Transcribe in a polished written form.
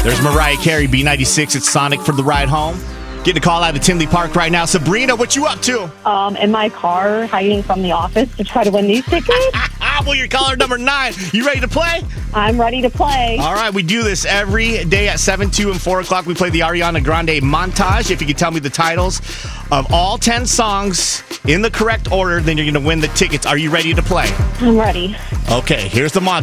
There's Mariah Carey, B96. It's Sonic for the ride home. Getting a call out of Tinley Park right now. Sabrina, what you up to? In my car, hiding from the office to try to win these tickets. Well, you're caller number 9. You ready to play? I'm ready to play. All right, we do this every day at 7, 2, and 4 o'clock. We play the Ariana Grande montage. If you can tell me the titles of all 10 songs in the correct order, then you're going to win the tickets. Are you ready to play? I'm ready. Okay, here's the montage.